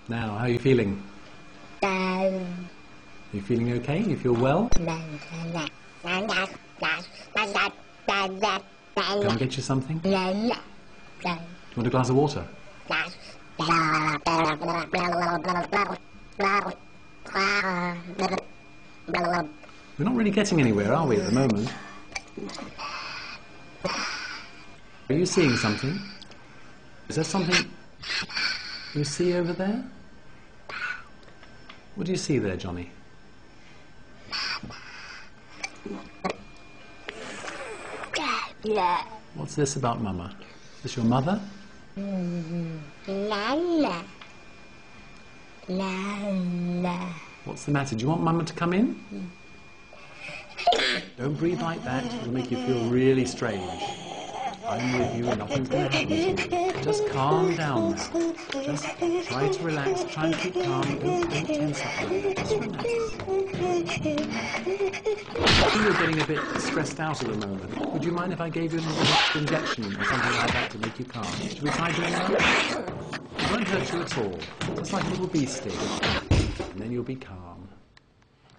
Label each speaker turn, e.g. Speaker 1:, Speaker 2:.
Speaker 1: Now, how are you feeling? Are you feeling okay? You feel well? Can I get you something? Do you want a glass of water? We're not really getting anywhere, are we, at the moment? Are you seeing something? Is there something you see over there? What do you see there, Johnny? What's this about Mama? Is this your mother? What's the matter? Do you want Mama to come in? Don't breathe like that. It'll make you feel really strange. I'm with you and nothing's going to happen to you. Just calm down now. Just try to relax. Try and keep calm. Don't tense up like that. Just relax. I think you're getting a bit stressed out at the moment. Would you mind if I gave you a little injection or something like that to make you calm? Should we try doing that? It won't hurt you at all. Just like a little bee sting. And then you'll be calm.